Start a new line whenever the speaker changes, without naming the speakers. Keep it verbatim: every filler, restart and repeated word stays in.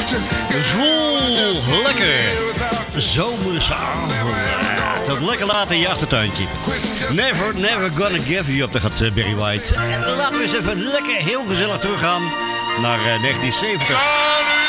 Zwoel, lekker. Zomerse avond. Tot lekker laat in je achtertuintje. Never, never gonna give you up, daar gaat Barry White. En laten we eens even lekker heel gezellig teruggaan naar uh, negentien zeventig.